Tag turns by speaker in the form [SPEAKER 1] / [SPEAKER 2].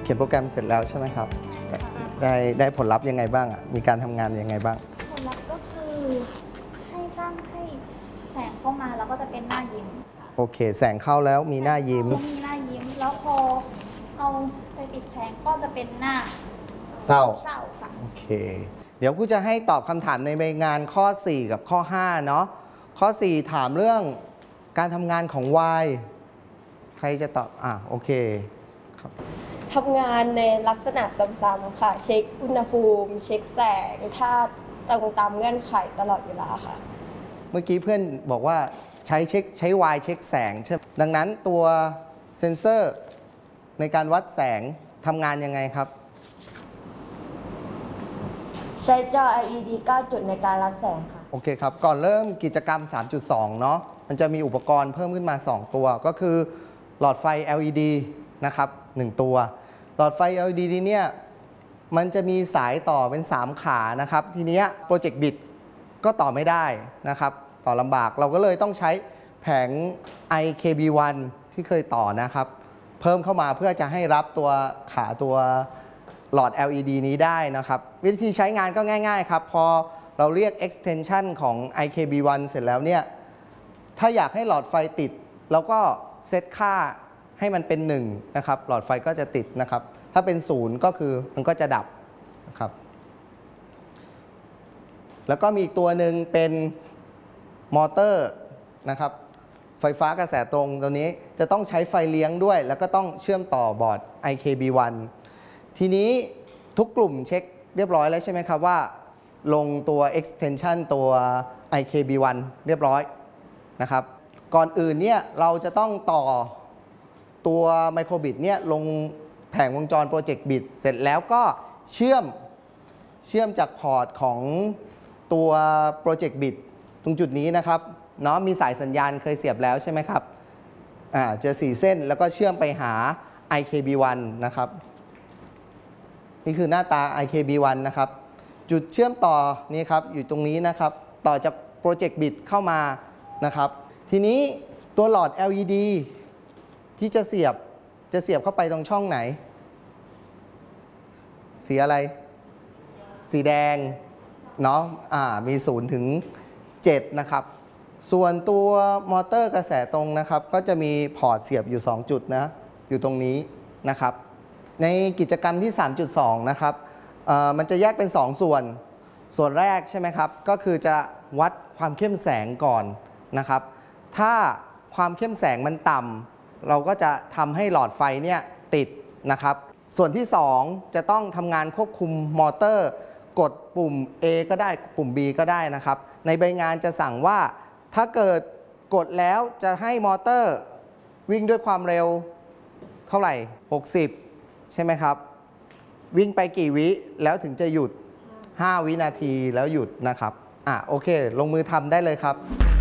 [SPEAKER 1] ขียนโปรแกรมเสร็จแล้วใช่ไหมครับได้ผลลัพธ์ยังไงบ้างอ่ะมีการทำงานยังไงบ้าง
[SPEAKER 2] ผลลัพธ์ก็คือให้ตั้งให้แสงเข้ามาแล้วก็จะเป็นหน้ายิ้มค่ะ
[SPEAKER 1] โอเคแสงเข้าแล้วมีหน้ายิ้ม
[SPEAKER 2] แล้วพอเอาไปปิดแสงก็จะเป็นหน้า
[SPEAKER 1] เศร้า
[SPEAKER 2] ค่ะ
[SPEAKER 1] โอเคเดี๋ยวกูจะให้ตอบคำถามในใบงานข้อ 4 กับข้อ 5 เนาะข้อ 4 ถามเรื่องการทำงานของ Y ใครจะตอบโอเคครับ
[SPEAKER 3] ทำงานในลักษณะซ้ำๆค่ะเช็คอุณหภูมิเช็คแสงถ้าตามเงื่อนไขตลอดเวลาค่ะ
[SPEAKER 1] เมื่อกี้เพื่อนบอกว่าใช้ Y เช็คแสงใช่ไหมดังนั้นตัวเซนเซอร์ในการวัดแสงทำงานยังไงครับ
[SPEAKER 3] ใช้จอ LED 9 จุดในการรับแสงค่ะ
[SPEAKER 1] โอเคครับก่อนเริ่มกิจกรรม 3.2 เนาะมันจะมีอุปกรณ์เพิ่มขึ้นมา 2 ตัวก็คือหลอดไฟ LED นะครับ1ตัวหลอดไฟ LED นี้เนี่ยมันจะมีสายต่อเป็น3ขานะครับทีนี้โปรเจกต์บิตก็ต่อไม่ได้นะครับต่อลำบากเราก็เลยต้องใช้แผง IKB1 ที่เคยต่อนะครับเพิ่มเข้ามาเพื่อจะให้รับตัวขาตัวหลอด LED นี้ได้นะครับวิธีใช้งานก็ง่ายๆครับพอเราเรียก extension ของ IKB1 เสร็จแล้วเนี่ยถ้าอยากให้หลอดไฟติดเราก็เซตค่าให้มันเป็น1นะครับหลอดไฟก็จะติดนะครับถ้าเป็น0ก็คือมันก็จะดับนะครับแล้วก็มีอีกตัวหนึ่งเป็นมอเตอร์นะครับไฟฟ้ากระแสตรงตัวนี้จะต้องใช้ไฟเลี้ยงด้วยแล้วก็ต้องเชื่อมต่อบอร์ด IKB1 ทีนี้ทุกกลุ่มเช็คเรียบร้อยแล้วใช่ไหมครับว่าลงตัว extension ตัว IKB1 เรียบร้อยนะครับก่อนอื่นเนี่ยเราจะต้องต่อตัวไมโครบิตเนี่ยลงแผงวงจรโปรเจกต์บิตเสร็จแล้วก็เชื่อมจากพอร์ตของตัวโปรเจกต์บิตตรงจุดนี้นะครับเนาะมีสายสัญญาณเคยเสียบแล้วใช่ไหมครับเจอ4 เส้นแล้วก็เชื่อมไปหา IKB1 นะครับนี่คือหน้าตา IKB1 นะครับจุดเชื่อมต่อนี่ครับอยู่ตรงนี้นะครับต่อจากโปรเจกต์บิตเข้ามานะครับทีนี้ตัวหลอด LED ที่จะเสียบเข้าไปตรงช่องไหนสีอะไรสีแดงเนาะมี0 ถึง 7นะครับส่วนตัวมอเตอร์กระแสตรงนะครับก็จะมีพอร์ตเสียบอยู่2 จุดนะอยู่ตรงนี้นะครับในกิจกรรมที่ 3.2 นะครับมันจะแยกเป็น 2 ส่วนแรกใช่ไหมครับก็คือจะวัดความเข้มแสงก่อนนะครับถ้าความเข้มแสงมันต่ำเราก็จะทำให้หลอดไฟเนี่ยติดนะครับส่วนที่2จะต้องทำงานควบคุมมอเตอร์กดปุ่ม A ก็ได้ปุ่ม B ก็ได้นะครับในใบงานจะสั่งว่าถ้าเกิดกดแล้วจะให้มอเตอร์วิ่งด้วยความเร็วเท่าไหร่60ใช่ไหมครับวิ่งไปกี่วิแล้วถึงจะหยุด5 วินาทีแล้วหยุดนะครับโอเคลงมือทำได้เลยครับ